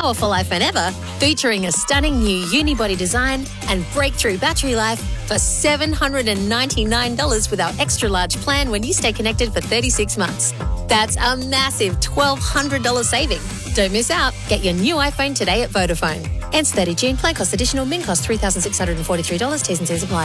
powerful iPhone ever, featuring a stunning new unibody design and breakthrough battery life for $799 with our extra large plan when you stay connected for 36 months. That's a massive $1,200 saving. Don't miss out. Get your new iPhone today at Vodafone. Ends 30 June. Plan cost additional. Min cost $3,643. T's and C's apply.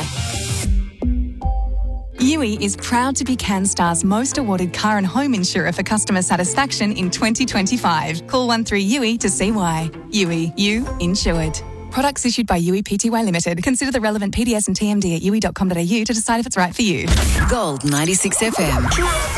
Yui is proud to be CanStar's most awarded car and home insurer for customer satisfaction in 2025. Call 13-YUI to see why. Yui, you insured. Products issued by Yui Pty Limited. Consider the relevant PDS and TMD at yui.com.au to decide if it's right for you. Gold 96 FM.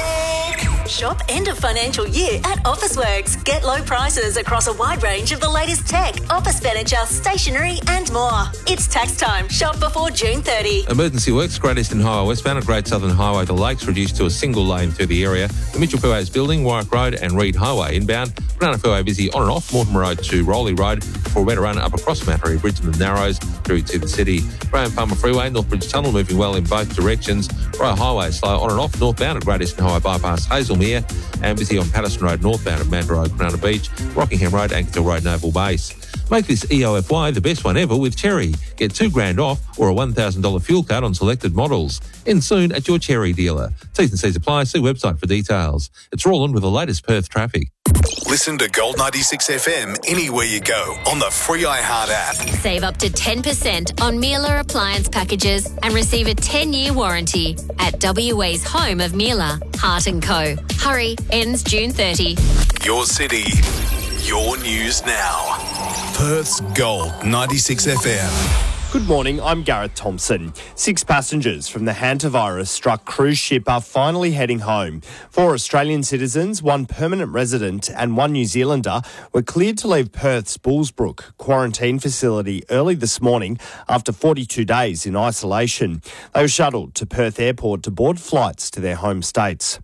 Shop end of financial year at Officeworks. Get low prices across a wide range of the latest tech, office furniture, stationery and more. It's tax time. Shop before June 30. Emergency works, Great Eastern Highway westbound at Great Southern Highway to Lakes reduced to a single lane through the area. The Mitchell Freeway's building, Warwick Road and Reed Highway inbound. Banana Freeway busy on and off Mortimer Road to Rowley Road for a better run up across Mattery Bridge and the Narrows through to the city. Graham Palmer Freeway, Northbridge Tunnel moving well in both directions. Royal Highway slow on and off northbound at Great Eastern Highway bypass Hazelmere and busy on Patterson Road northbound at Mandurah Road, Banana Beach, Rockingham Road, Ankerville Road, Naval Base. Make this EOFY the best one ever with Cherry. Get $2,000 off or a $1,000 fuel card on selected models. End soon at your Cherry dealer. T's and C's apply. See website for details. It's Roland with the latest Perth traffic. Listen to Gold 96 FM anywhere you go on the free iHeart app. Save up to 10% on Miele appliance packages and receive a 10-year warranty at WA's home of Miele, Hart & Co. Hurry, ends June 30. Your city, your news now. Perth's Gold 96 FM. Good morning, I'm Gareth Thompson. 6 passengers from the hantavirus struck cruise ship are finally heading home. 4 Australian citizens, 1 permanent resident and 1 New Zealander were cleared to leave Perth's Bullsbrook quarantine facility early this morning after 42 days in isolation. They were shuttled to Perth Airport to board flights to their home states.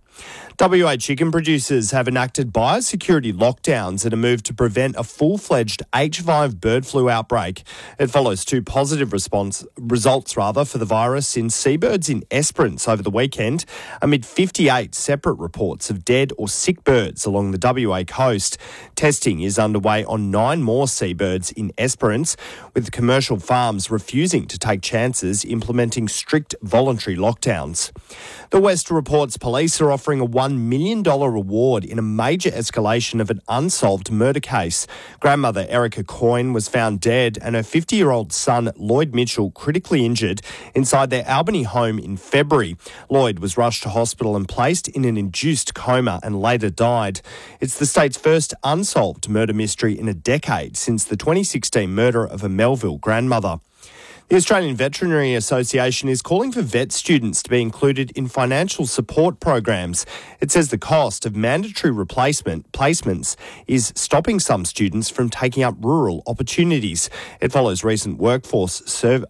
WA chicken producers have enacted biosecurity lockdowns in a move to prevent a full-fledged H5 bird flu outbreak. It follows 2 positive results for the virus in seabirds in Esperance over the weekend, amid 58 separate reports of dead or sick birds along the WA coast. Testing is underway on 9 more seabirds in Esperance, with commercial farms refusing to take chances implementing strict voluntary lockdowns. The West reports police are offering a $1 million reward in a major escalation of an unsolved murder case. Grandmother Erica Coyne was found dead and her 50-year-old son Lloyd Mitchell critically injured inside their Albany home in February. Lloyd was rushed to hospital and placed in an induced coma and later died. It's the state's first unsolved murder mystery in a decade since the 2016 murder of a Melville grandmother. The Australian Veterinary Association is calling for vet students to be included in financial support programs. It says the cost of mandatory placements is stopping some students from taking up rural opportunities. It follows a recent workforce survey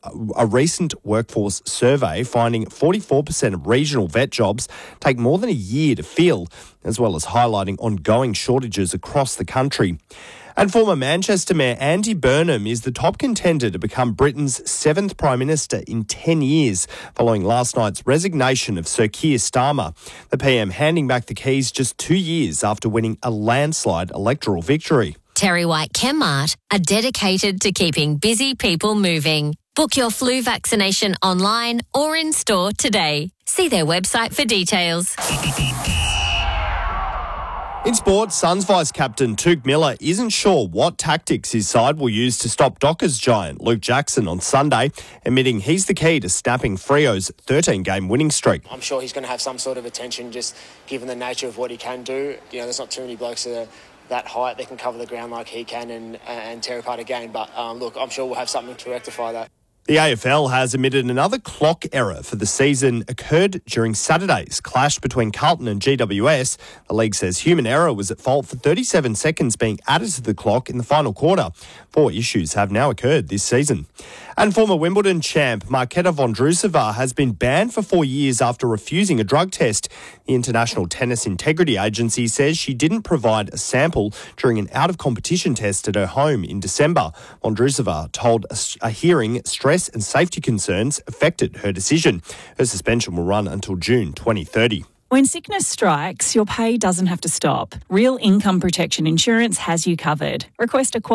finding 44% of regional vet jobs take more than a year to fill, as well as highlighting ongoing shortages across the country. And former Manchester Mayor Andy Burnham is the top contender to become Britain's 7th Prime Minister in 10 years, following last night's resignation of Sir Keir Starmer. The PM handing back the keys just 2 years after winning a landslide electoral victory. Terry White Chemmart are dedicated to keeping busy people moving. Book your flu vaccination online or in store today. See their website for details. In sport, Suns vice-captain Touk Miller isn't sure what tactics his side will use to stop Dockers giant Luke Jackson on Sunday, admitting he's the key to snapping Freo's 13-game winning streak. I'm sure he's going to have some sort of attention just given the nature of what he can do. You know, there's not too many blokes that are that height that can cover the ground like he can and tear apart a game. But look, I'm sure we'll have something to rectify that. The AFL has admitted another clock error for the season occurred during Saturday's clash between Carlton and GWS. The league says human error was at fault for 37 seconds being added to the clock in the final quarter. 4 issues have now occurred this season. And former Wimbledon champ Marketa Vondrousova has been banned for 4 years after refusing a drug test. The International Tennis Integrity Agency says she didn't provide a sample during an out-of-competition test at her home in December. Vondrousova told a hearing stress and safety concerns affected her decision. Her suspension will run until June 2030. When sickness strikes, your pay doesn't have to stop. Real Income Protection Insurance has you covered. Request a